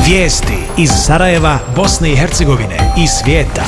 Vijesti iz Sarajeva, Bosne i Hercegovine i svijeta.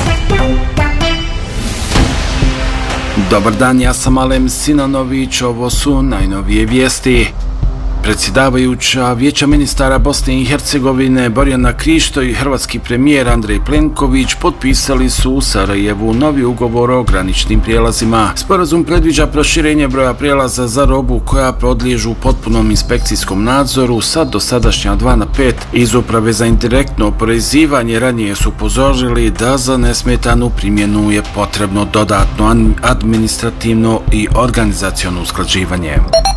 Dobar dan, ja sam Alem Sinanović, ovo su najnovije vijesti. Predsjedavajuća Vijeća ministara Bosne i Hercegovine Borjana Krišto i hrvatski premijer Andrej Plenković potpisali su u Sarajevu novi ugovor o graničnim prijelazima. Sporazum predviđa proširenje broja prijelaza za robu koja podliježu potpunom inspekcijskom nadzoru sa dosadašnja 2 na 5. Iz Uprave za indirektno oporezivanje ranije su upozorili da za nesmetanu primjenu je potrebno dodatno administrativno i organizaciono usklađivanje.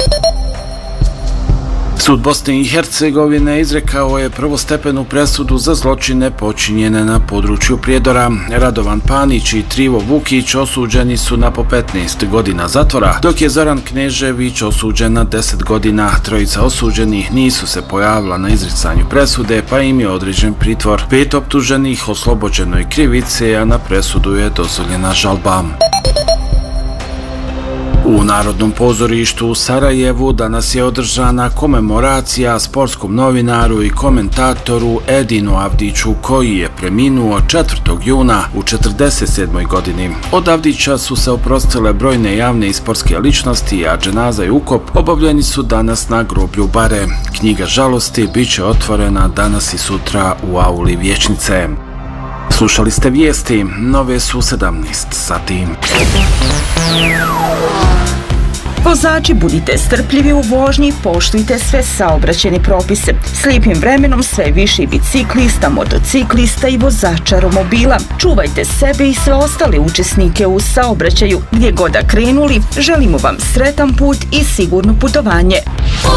Sud Bosne i Hercegovine izrekao je prvostepenu presudu za zločine počinjene na području Prijedora. Radovan Panić i Trivo Vukić osuđeni su na po 15 godina zatvora, dok je Zoran Knežević osuđen na 10 godina. Trojica osuđenih nisu se pojavila na izricanju presude, pa im je određen pritvor. 5 optuženih oslobođeno je krivice, a na presudu je dozvoljena žalba. U Narodnom pozorištu u Sarajevu danas je održana komemoracija sportskom novinaru i komentatoru Edinu Avdiću, koji je preminuo 4. juna u 47. godini. Od Avdića su se oprostile brojne javne i sportske ličnosti, a dženaza i ukop obavljeni su danas na groblju Bare. Knjiga žalosti bit će otvorena danas i sutra u auli Vijećnice. Slušali ste vijesti, nove su 17 sati. Vozači, budite strpljivi u vožnji, poštujte sve saobraćajne propise. S lijepim vremenom sve više biciklista, motociklista i vozača romobila. Čuvajte sebe i sve ostale učesnike u saobraćaju. Gdje god da krenuli, želimo vam sretan put i sigurno putovanje.